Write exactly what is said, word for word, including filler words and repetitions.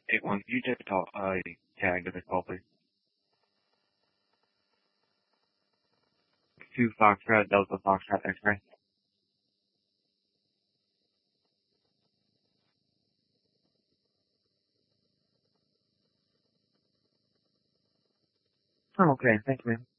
Eight one. You just talk. Uh, tag to the call, please. Two Foxtrot Delta Foxtrot X-ray. Oh, okay. Thank you, ma'am.